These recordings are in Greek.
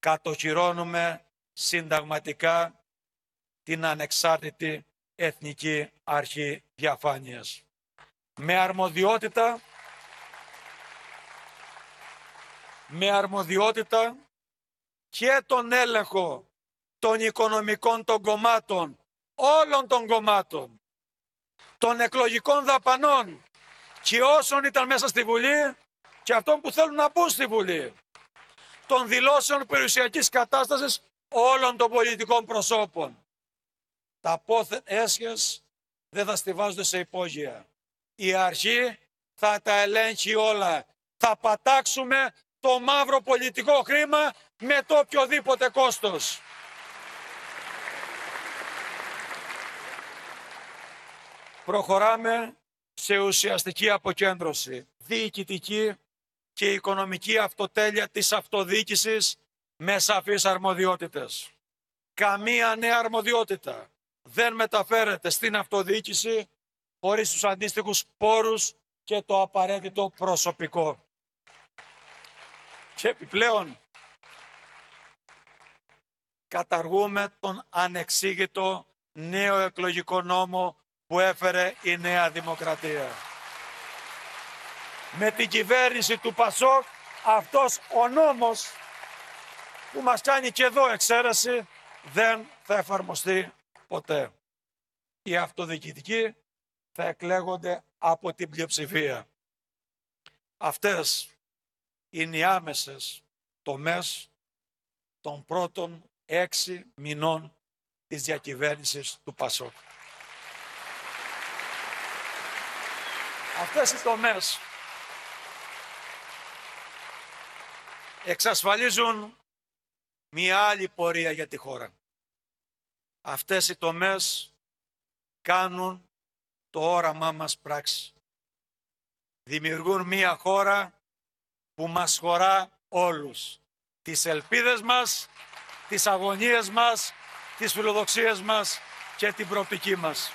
κατοχυρώνουμε συνταγματικά την ανεξάρτητη Εθνική Αρχή Διαφάνειας. Με αρμοδιότητα και τον έλεγχο των οικονομικών των κομμάτων, όλων των κομμάτων, των εκλογικών δαπανών και όσων ήταν μέσα στη Βουλή και αυτών που θέλουν να μπουν στη Βουλή, των δηλώσεων περιουσιακής κατάστασης όλων των πολιτικών προσώπων. Τα πόθεν έσχες δεν θα στιβάζονται σε υπόγεια. Η αρχή θα τα ελέγχει όλα. Θα πατάξουμε το μαύρο πολιτικό χρήμα με το οποιοδήποτε κόστος. Προχωράμε σε ουσιαστική αποκέντρωση, διοικητική και οικονομική αυτοτέλεια της αυτοδιοίκησης με σαφείς αρμοδιότητες. Καμία νέα αρμοδιότητα δεν μεταφέρεται στην αυτοδιοίκηση χωρίς τους αντίστοιχους πόρους και το απαραίτητο προσωπικό. Και επιπλέον καταργούμε τον ανεξήγητο νέο εκλογικό νόμο που έφερε η Νέα Δημοκρατία. Με την κυβέρνηση του ΠΑΣΟΚ αυτός ο νόμος που μας κάνει και εδώ εξαίρεση δεν θα εφαρμοστεί ποτέ. Οι αυτοδιοικητικοί θα εκλέγονται από την πλειοψηφία. Αυτές είναι οι άμεσες τομές των πρώτων 6 μηνών της διακυβέρνησης του ΠΑΣΟΚ. Αυτές οι τομές εξασφαλίζουν μια άλλη πορεία για τη χώρα. Αυτές οι τομές κάνουν το όραμά μας πράξη. Δημιουργούν μια χώρα που μας χωρά όλους. Τις ελπίδες μας, τις αγωνίες μας, τις φιλοδοξίες μας και την προοπτική μας.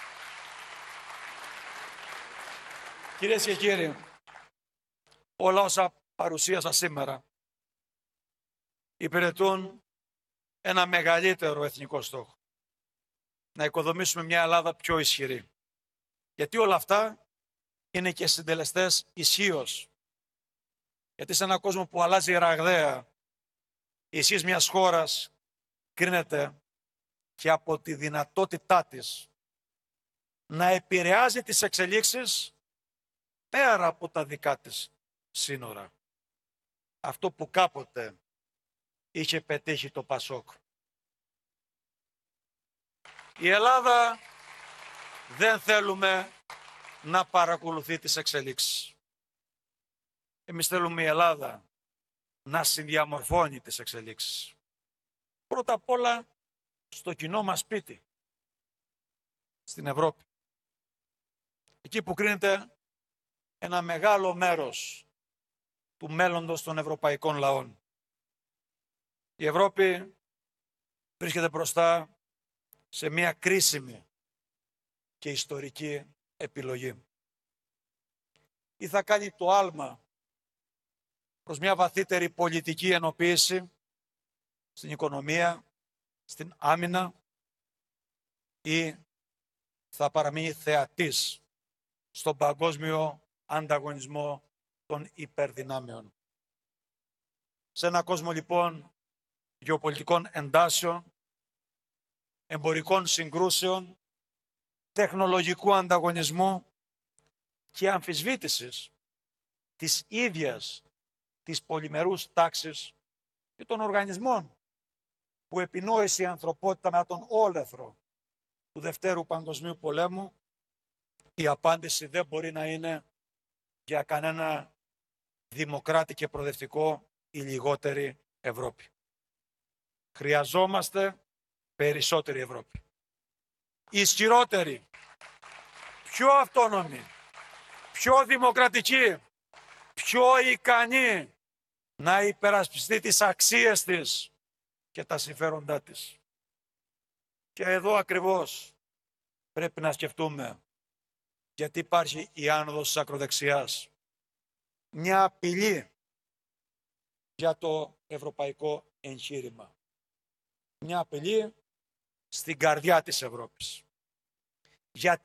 Κυρίες και κύριοι, όλα όσα παρουσίασα σήμερα υπηρετούν ένα μεγαλύτερο εθνικό στόχο. Να οικοδομήσουμε μια Ελλάδα πιο ισχυρή. Γιατί όλα αυτά είναι και συντελεστές ισχύως. Γιατί σε έναν κόσμο που αλλάζει ραγδαία, η ισχύς μιας χώρας κρίνεται και από τη δυνατότητά της να επηρεάζει τις εξελίξεις πέρα από τα δικά της σύνορα. Αυτό που κάποτε είχε πετύχει το ΠΑΣΟΚ. Η Ελλάδα δεν θέλουμε να παρακολουθεί τις εξελίξεις. Εμείς θέλουμε η Ελλάδα να συνδιαμορφώνει τις εξελίξεις. Πρώτα απ' όλα στο κοινό μας σπίτι, στην Ευρώπη. Εκεί που κρίνεται ένα μεγάλο μέρος του μέλλοντος των ευρωπαϊκών λαών. Η Ευρώπη βρίσκεται μπροστά σε μια κρίσιμη και ιστορική επιλογή. Ή θα κάνει το άλμα προς μια βαθύτερη πολιτική ενοποίηση στην οικονομία, στην άμυνα, ή θα παραμείνει θεατής στον παγκόσμιο ανταγωνισμό των υπερδυνάμεων. Σε ένα κόσμο λοιπόν γεωπολιτικών εντάσεων, εμπορικών συγκρούσεων, τεχνολογικού ανταγωνισμού και αμφισβήτησης της ίδιας της πολυμερούς τάξης και των οργανισμών που επινόησε η ανθρωπότητα μετά τον όλεθρο του Δευτέρου Παγκοσμίου Πολέμου, η απάντηση δεν μπορεί να είναι για κανένα δημοκράτη και προοδευτικό η λιγότερη Ευρώπη. Χρειαζόμαστε περισσότερη Ευρώπη. Ισχυρότερη, πιο αυτόνομη, πιο δημοκρατική, πιο ικανή να υπερασπιστεί τις αξίες της και τα συμφέροντά της. Και εδώ ακριβώς πρέπει να σκεφτούμε γιατί υπάρχει η άνοδος της ακροδεξιάς. Μια απειλή για το ευρωπαϊκό εγχείρημα. Μια απειλή στην καρδιά της Ευρώπης. Γιατί